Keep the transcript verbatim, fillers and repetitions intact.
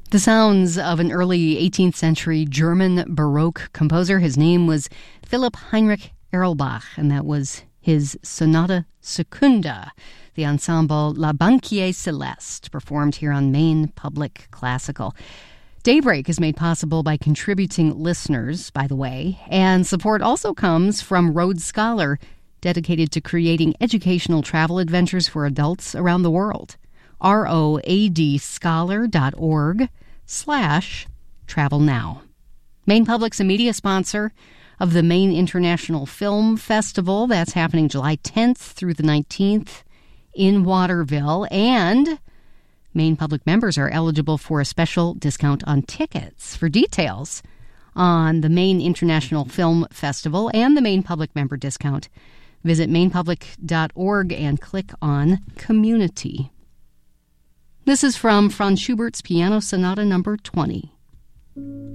The sounds of an early eighteenth century German Baroque composer. His name was Philipp Heinrich Erlbach, and that was his Sonata Secunda. The ensemble La Banquier Celeste, performed here on Maine Public Classical. Daybreak is made possible by contributing listeners, by the way, and support also comes from Road Scholar, dedicated to creating educational travel adventures for adults around the world. R-O-A-D scholar.org slash travel now. Maine Public's a media sponsor of the Maine International Film Festival. That's happening July tenth through the nineteenth in Waterville, and Maine Public members are eligible for a special discount on tickets. For details on the Maine International Film Festival and the Maine Public member discount, visit maine public dot org and click on Community. This is from Franz Schubert's Piano Sonata Number twenty.